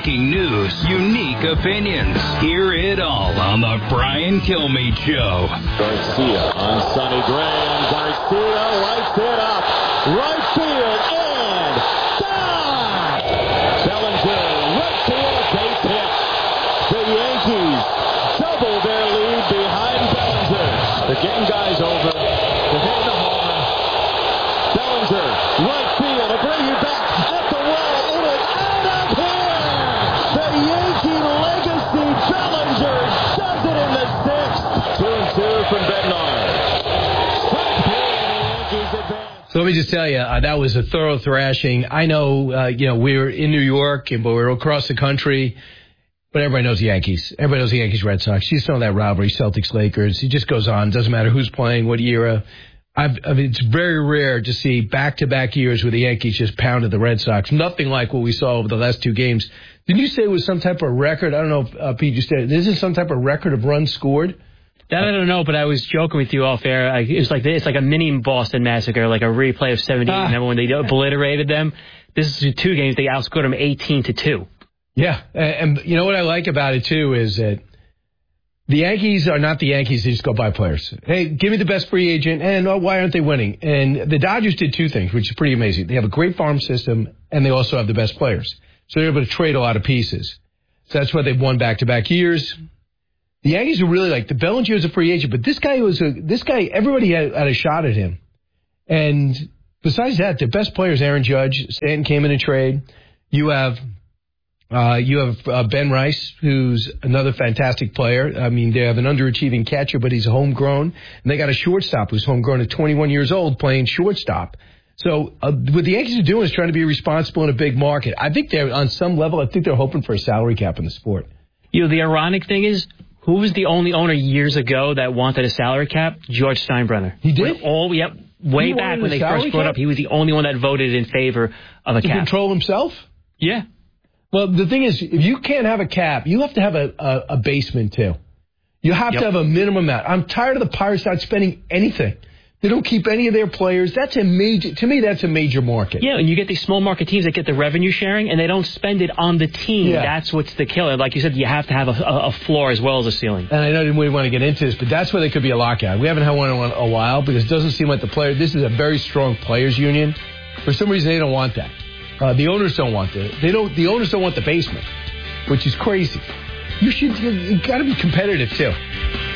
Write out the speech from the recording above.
breaking news, unique opinions. Hear it all on the Brian Kilmeade Show. Garcia on Sonny Graham. Garcia lights it up. Right field and down. Bellinger, right field, base hit. The Yankees double their lead behind Bellinger. They're getting guys over. They're hitting the homer. Bellinger, right field, to bring you back at the wall. It is out of here. The Yankee legacy Bellinger does it in the sixth. 2-2 from Bednar. Strike three, and the Yankees advance. So let me just tell you, that was a thorough thrashing. I know, we were in New York, but we were across the country. But everybody knows the Yankees. Everybody knows the Yankees, Red Sox. You just know that rivalry, Celtics, Lakers. It just goes on. Doesn't matter who's playing, what era. It's very rare to see back-to-back years where the Yankees just pounded the Red Sox. Nothing like what we saw over the last two games. Didn't you say it was some type of record? I don't know if, Pete, you said, this is some type of record of runs scored? That I don't know, but I was joking with you off air. It's like a mini Boston Massacre, like a replay of 78. Remember when they obliterated them? This is two games. They outscored them 18-2. Yeah, and you know what I like about it, too, is that the Yankees are not the Yankees. They just go buy players. Hey, give me the best free agent, and why aren't they winning? And the Dodgers did two things, which is pretty amazing. They have a great farm system, and they also have the best players. So they're able to trade a lot of pieces. So that's why they've won back-to-back years. The Yankees are really like, the Bellinger is a free agent, but this guy, everybody had a shot at him. And besides that, the best players, Aaron Judge, Stanton came in a trade. You have Ben Rice, who's another fantastic player. I mean, they have an underachieving catcher, but he's homegrown. And they got a shortstop who's homegrown at 21 years old playing shortstop. So what the Yankees are doing is trying to be responsible in a big market. I think they're, on some level, they're hoping for a salary cap in the sport. The ironic thing is, who was the only owner years ago that wanted a salary cap? George Steinbrenner. He did? Way back when they first brought up, he was the only one that voted in favor of a cap. To control himself? Yeah. Well, the thing is, if you can't have a cap, you have to have a basement, too. You have to have a minimum amount. I'm tired of the Pirates not spending anything. They don't keep any of their players. To me, that's a major market. Yeah, and you get these small market teams that get the revenue sharing, and they don't spend it on the team. Yeah. That's what's the killer. Like you said, you have to have a floor as well as a ceiling. And I know we want to get into this, but that's where there could be a lockout. We haven't had one in a while because it doesn't seem like this is a very strong players union. For some reason, they don't want that. The owners don't want that. The owners don't want the basement, which is crazy. You got to be competitive, too.